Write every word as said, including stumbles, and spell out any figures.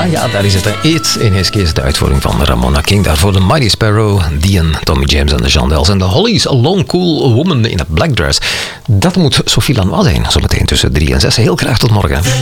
Ja, ja, daar is het. It in His Kiss, de uitvoering van Ramona King. Daarvoor de Mighty Sparrow, Dion, Tommy James en de Chandels. En de Hollies, A Lone Cool Woman in a Black Dress. Dat moet Sophie Lanois zijn, zometeen tussen drie en zes. Heel graag tot morgen.